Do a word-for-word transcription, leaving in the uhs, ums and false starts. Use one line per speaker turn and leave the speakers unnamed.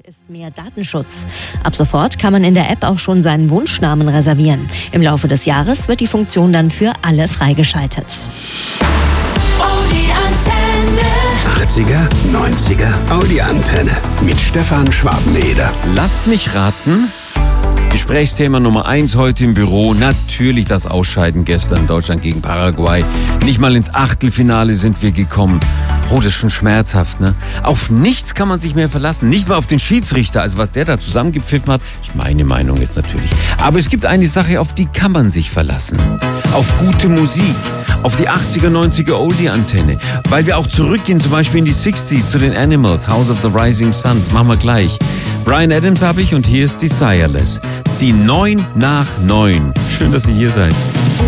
ist mehr Datenschutz. Ab sofort kann man in der App auch schon seinen Wunschnamen reservieren. Im Laufe des Jahres wird die Funktion dann für alle freigeschaltet.
achtziger, neunziger Audi-Antenne mit Stefan Schwabeneder.
Lasst mich raten. Gesprächsthema Nummer eins heute im Büro. Natürlich das Ausscheiden gestern Deutschland gegen Paraguay. Nicht mal ins Achtelfinale sind wir gekommen. Oh, das ist schon schmerzhaft, ne? Auf nichts kann man sich mehr verlassen. Nicht mal auf den Schiedsrichter. Also was der da zusammengepfiffen hat, ist meine Meinung jetzt natürlich. Aber es gibt eine Sache, auf die kann man sich verlassen. Auf gute Musik. Auf die achtziger, neunziger Oldie-Antenne. Weil wir auch zurückgehen, zum Beispiel in die sechziger zu den Animals, House of the Rising Suns. Machen wir gleich. Bryan Adams habe ich und hier ist Desireless. Die neun nach neun. Schön, dass ihr hier seid.